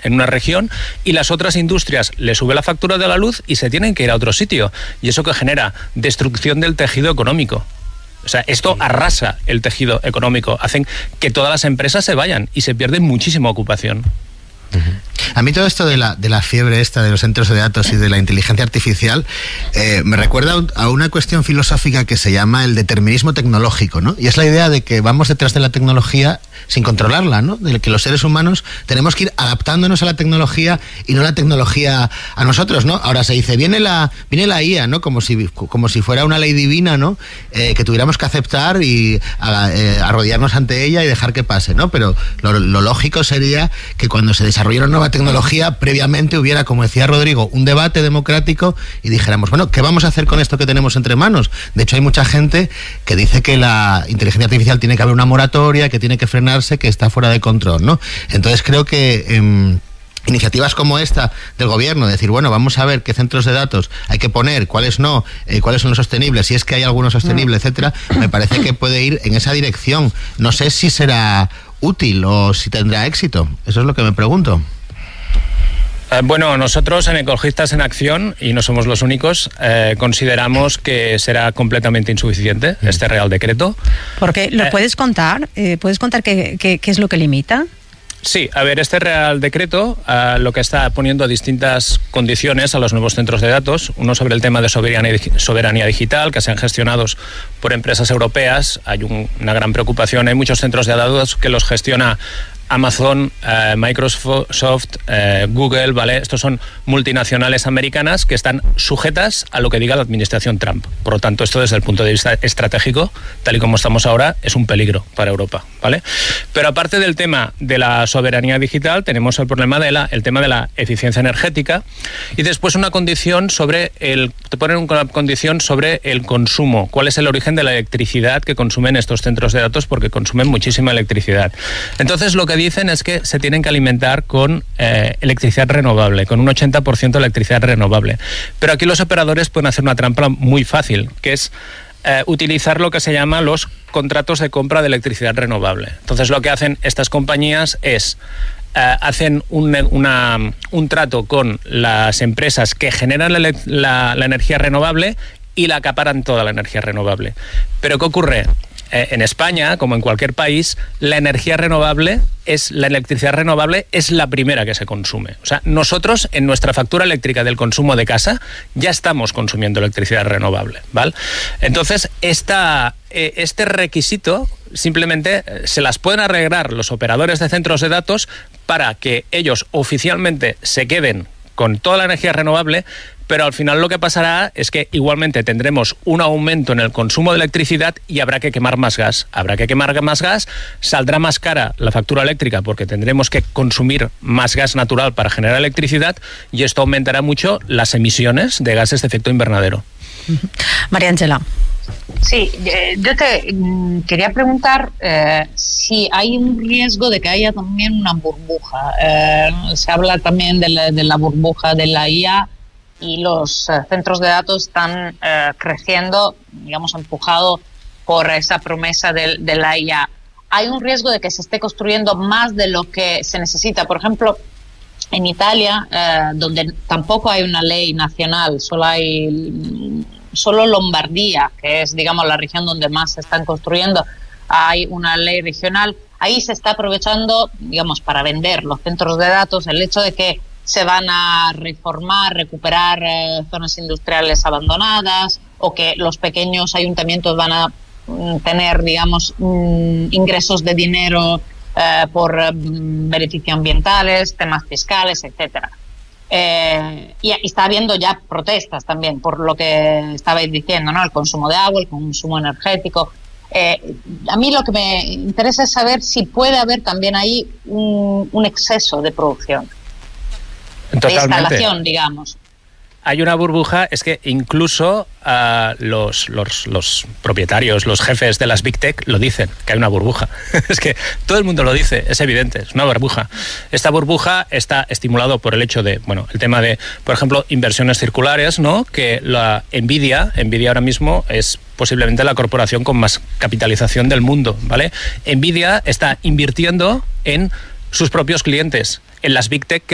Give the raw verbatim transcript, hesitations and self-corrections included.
en una región y las otras industrias le sube la factura de la luz y se tienen que ir a otro sitio. Y eso que genera destrucción del tejido económico. O sea, esto arrasa el tejido económico, hacen que todas las empresas se vayan y se pierde muchísima ocupación. A mí todo esto de la, de la fiebre esta de los centros de datos y de la inteligencia artificial eh, me recuerda a una cuestión filosófica que se llama el determinismo tecnológico, ¿no? Y es la idea de que vamos detrás de la tecnología sin controlarla, ¿no? De que los seres humanos tenemos que ir adaptándonos a la tecnología y no la tecnología a nosotros, ¿no? Ahora se dice, viene la viene la I A, ¿no? Como si, como si fuera una ley divina, ¿no? Eh, que tuviéramos que aceptar y a, eh, arrodillarnos ante ella y dejar que pase, ¿no? Pero lo, lo lógico sería que cuando se desarrolle una nueva tecnología, previamente hubiera, como decía Rodrigo, un debate democrático y dijéramos, bueno, ¿qué vamos a hacer con esto que tenemos entre manos? De hecho, hay mucha gente que dice que la inteligencia artificial tiene que haber una moratoria, que tiene que frenarse, que está fuera de control, ¿no? Entonces creo que eh, iniciativas como esta del gobierno, decir, bueno, vamos a ver qué centros de datos hay que poner, cuáles no, eh, cuáles son los sostenibles, si es que hay alguno sostenible, etcétera, me parece que puede ir en esa dirección. No sé si será útil o si tendrá éxito. Eso es lo que me pregunto. Eh, bueno, nosotros en Ecologistas en Acción, y no somos los únicos, eh, consideramos que será completamente insuficiente mm. este Real Decreto. Porque, ¿lo eh, puedes contar? Eh, ¿Puedes contar qué, qué, qué es lo que limita? Sí, a ver, este Real Decreto uh, lo que está poniendo distintas condiciones a los nuevos centros de datos, uno sobre el tema de soberanía, soberanía digital, que sean gestionados por empresas europeas. Hay un, una gran preocupación, hay muchos centros de datos que los gestiona Amazon, eh, Microsoft, eh, Google, ¿vale? Estos son multinacionales americanas que están sujetas a lo que diga la administración Trump. Por lo tanto, esto desde el punto de vista estratégico, tal y como estamos ahora, es un peligro para Europa, ¿vale? Pero aparte del tema de la soberanía digital, tenemos el problema de la, el tema de la eficiencia energética y después una condición sobre el, te ponen una condición sobre el consumo. ¿Cuál es el origen de la electricidad que consumen estos centros de datos? Porque consumen muchísima electricidad. Entonces, lo que dicen es que se tienen que alimentar con eh, electricidad renovable, con un ochenta por ciento de electricidad renovable. Pero aquí los operadores pueden hacer una trampa muy fácil, que es eh, utilizar lo que se llama los contratos de compra de electricidad renovable. Entonces lo que hacen estas compañías es Uh, hacen un, una, un trato con las empresas que generan la, la, la energía renovable y la acaparan toda la energía renovable. Pero ¿qué ocurre? Eh, en España, como en cualquier país, la energía renovable es la electricidad renovable es la primera que se consume. O sea, nosotros en nuestra factura eléctrica del consumo de casa ya estamos consumiendo electricidad renovable, ¿vale? Entonces, esta, eh, este requisito simplemente se las pueden arreglar los operadores de centros de datos para que ellos oficialmente se queden con toda la energía renovable, pero al final lo que pasará es que igualmente tendremos un aumento en el consumo de electricidad y habrá que quemar más gas. Habrá que quemar más gas, saldrá más cara la factura eléctrica porque tendremos que consumir más gas natural para generar electricidad y esto aumentará mucho las emisiones de gases de efecto invernadero. María Ángela. Sí, yo te quería preguntar eh, si hay un riesgo de que haya también una burbuja. Eh, se habla también de la, de la burbuja de la I A y los eh, centros de datos están eh, creciendo, digamos, empujado por esa promesa de, de la I A. Hay un riesgo de que se esté construyendo más de lo que se necesita. Por ejemplo, en Italia, eh, donde tampoco hay una ley nacional, solo hay... Solo Lombardía, que es, digamos, la región donde más se están construyendo, hay una ley regional. Ahí se está aprovechando, digamos, para vender los centros de datos, el hecho de que se van a reformar, recuperar eh, zonas industriales abandonadas, o que los pequeños ayuntamientos van a mm, tener, digamos, mm, ingresos de dinero eh, por mm, beneficios ambientales, temas fiscales, etcétera. Eh, y está habiendo ya protestas también por lo que estabais diciendo, ¿no? El consumo de agua, el consumo energético. Eh, a mí lo que me interesa es saber si puede haber también ahí un, un exceso de producción, Totalmente. de instalación, digamos. Hay una burbuja, es que incluso uh, los, los, los propietarios, los jefes de las Big Tech lo dicen, que hay una burbuja. Es que todo el mundo lo dice, es evidente, es una burbuja. Esta burbuja está estimulado por el hecho de, bueno, el tema de, por ejemplo, inversiones circulares, ¿no? Que la Nvidia, Nvidia ahora mismo es posiblemente la corporación con más capitalización del mundo, ¿vale? Nvidia está invirtiendo en sus propios clientes, en las Big Tech que